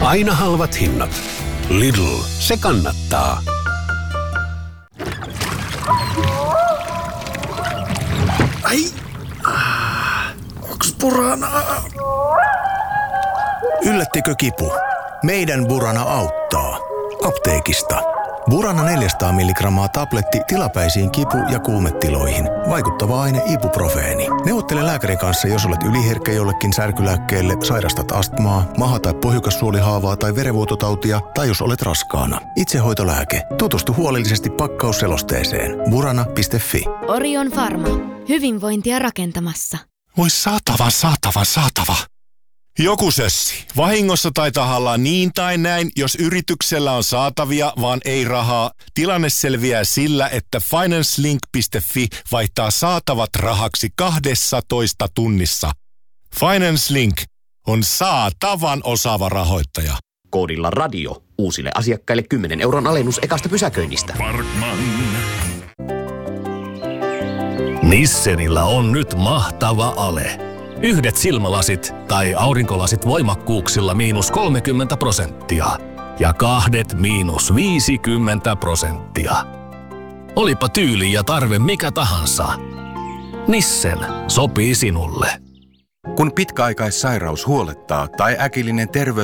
Aina halvat hinnat. Lidl, se kannattaa. Ai! Onks Buranaa? Yllättikö kipu? Meidän Burana auttaa. Apteekista. Burana 400 mg tabletti tilapäisiin kipu- ja kuumetiloihin. Vaikuttava aine ibuprofeeni. Neuvottele lääkärin kanssa, jos olet yliherkkä jollekin särkylääkkeelle, sairastat astmaa, maha- tai pohjukassuolihaavaa tai verenvuototautia, tai jos olet raskaana. Itsehoitolääke. Tutustu huolellisesti pakkausselosteeseen. Burana.fi. Orion Pharma. Hyvinvointia rakentamassa. Voi saatava. Joku sössi. Vahingossa tai tahallaan niin tai näin, jos yrityksellä on saatavia, vaan ei rahaa. Tilanne selviää sillä, että FinanceLink.fi vaihtaa saatavat rahaksi 12 tunnissa. FinanceLink on saatavan osaava rahoittaja. Koodilla radio uusille asiakkaille 10 € alennus ekasta pysäköinnistä. Nissenillä on nyt mahtava ale. Yhdet silmälasit tai aurinkolasit voimakkuuksilla -30% ja kahdet -50%. Olipa tyyli ja tarve mikä tahansa. Nissen sopii sinulle. Kun pitkäaikaissairaus huolettaa tai äkillinen